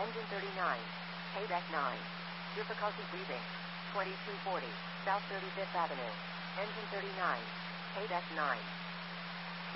Engine 39. Payback 9. Difficulty breathing. 2240. South 35th Avenue. Engine 39. Payback 9.